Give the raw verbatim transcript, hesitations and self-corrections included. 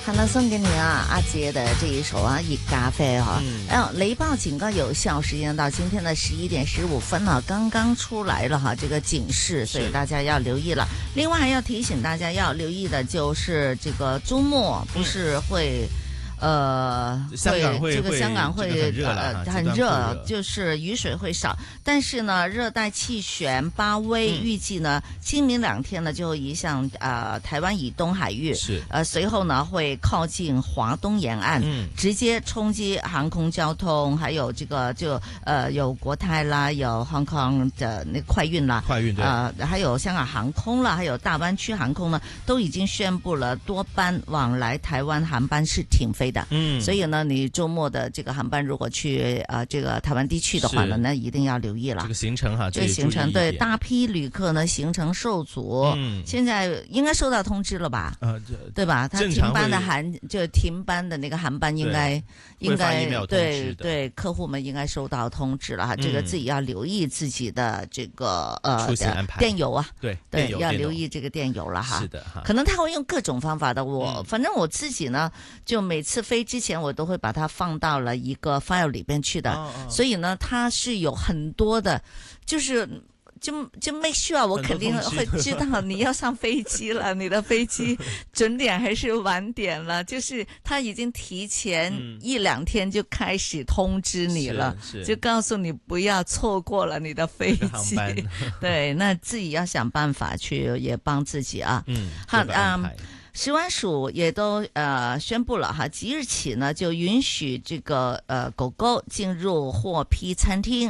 好了，送给你啊，阿杰的这一首啊《热咖啡》哈。嗯，哎，雷暴警告有效时间到今天的十一点十五分了，刚刚出来了哈，这个警示，所以大家要留意了。另外还要提醒大家要留意的就是这个周末不是会。嗯呃， 香港会这个香港会、 这个、很热了、 呃，很热，就是雨水会少，但是呢，热带气旋巴威预计呢，今明两天呢就移向呃台灣以東海域， 是呃隨後呢會靠近華東沿岸， 嗯、 直接衝擊航空交通，還有這個就呃有國泰啦，有 Hong Kong 的那快運啦， 快運對， 呃還有香港航空啦，還有大灣區航空呢，都已經宣布了多班往來台灣航班是停飛。嗯，所以呢，你周末的這個航班如果去呃這個台灣地區的話呢，那一定要留意了。 這個行程哈， 這個行程對大批旅客呢行程受阻，嗯，現在應該收到通知了吧？呃，對吧？他停班的航就停班的那個航班應該應該對對客戶們應該收到通知了哈，這個自己要留意自己的這個呃電郵啊， 對對，要留意這個電郵了哈。 是的哈， 可能他會用各種方法的，我反正我自己呢就每次。飛之前我都會把它放到了一個 file 裏邊去的，哦哦，所以呢，它是有很多的，就是就就 make sure 我肯定會知道你要上飛機了，你的飛機準點還是晚點了，就是他已經提前一兩天就開始通知你了，嗯，就告訴你不要錯過了你的飛機，對，那自己要想辦法去也幫自己啊，嗯，好，嗯。食環署也都呃宣布了哈，即日起呢就允許這個呃狗狗進入獲批餐廳。